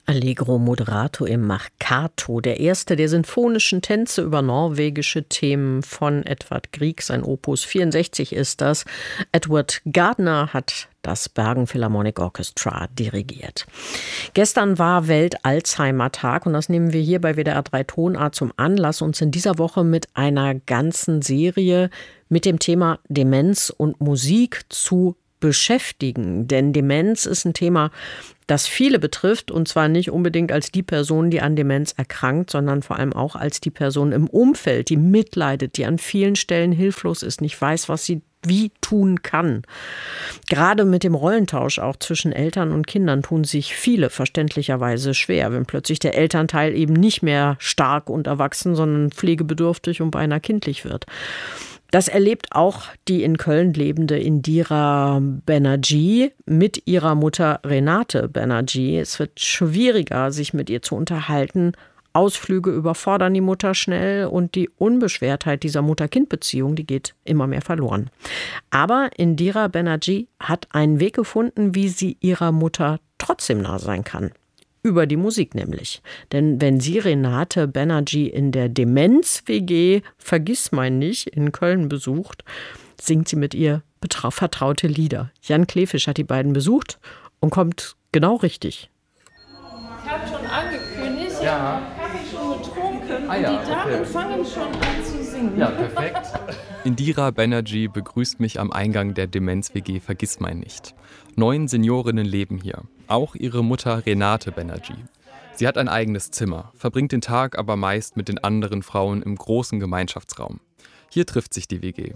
Allegro moderato e marcato, der erste der sinfonischen Tänze über norwegische Themen von Edvard Grieg. Sein Opus 64 ist das. Edward Gardner hat das Bergen Philharmonic Orchestra dirigiert. Gestern war Welt-Alzheimer-Tag und das nehmen wir hier bei WDR 3 Tonart zum Anlass, uns in dieser Woche mit einer ganzen Serie mit dem Thema Demenz und Musik zu beschäftigen. Denn Demenz ist ein Thema, das viele betrifft, und zwar nicht unbedingt als die Person, die an Demenz erkrankt, sondern vor allem auch als die Person im Umfeld, die mitleidet, die an vielen Stellen hilflos ist, nicht weiß, was sie wie tun kann. Gerade mit dem Rollentausch auch zwischen Eltern und Kindern tun sich viele verständlicherweise schwer, wenn plötzlich der Elternteil eben nicht mehr stark und erwachsen, sondern pflegebedürftig und beinahe kindlich wird. Das erlebt auch die in Köln lebende Indira Banerjee mit ihrer Mutter Renate Banerjee. Es wird schwieriger, sich mit ihr zu unterhalten. Ausflüge überfordern die Mutter schnell und die Unbeschwertheit dieser Mutter-Kind-Beziehung, die geht immer mehr verloren. Aber Indira Banerjee hat einen Weg gefunden, wie sie ihrer Mutter trotzdem nah sein kann. Über die Musik nämlich. Denn wenn sie Renate Banerjee in der Demenz-WG Vergissmeinnicht in Köln besucht, singt sie mit ihr vertraute Lieder. Jan Kleefisch hat die beiden besucht und kommt genau richtig. Ich habe schon angekündigt, ich habe Kaffee schon getrunken und die Damen fangen schon an zu singen. Ja, perfekt. Indira Banerjee begrüßt mich am Eingang der Demenz-WG Vergissmeinnicht. 9 Seniorinnen leben hier, auch ihre Mutter Renate Banerjee. Sie hat ein eigenes Zimmer, verbringt den Tag aber meist mit den anderen Frauen im großen Gemeinschaftsraum. Hier trifft sich die WG.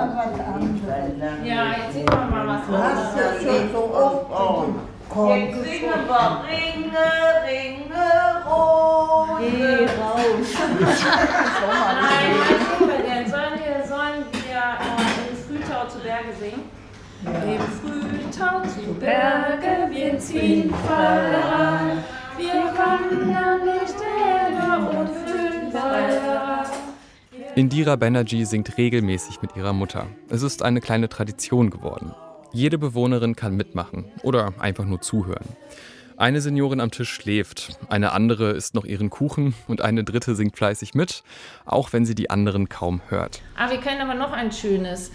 Ja, jetzt singen wir mal was. Du hast ja schon so oft. Jetzt singen wir Ringe, Ringe, Rose. Geh raus. Nein, was singen wir denn? Sollen wir im Frühtau zu Berge singen? Im Frühtau zu Berge, wir ziehen Fahrrad. Wir wandern durch Täler und Höhenwälder. Indira Banerjee singt regelmäßig mit ihrer Mutter. Es ist eine kleine Tradition geworden. Jede Bewohnerin kann mitmachen oder einfach nur zuhören. Eine Seniorin am Tisch schläft, eine andere isst noch ihren Kuchen und eine dritte singt fleißig mit, auch wenn sie die anderen kaum hört. Wir kennen aber noch ein schönes.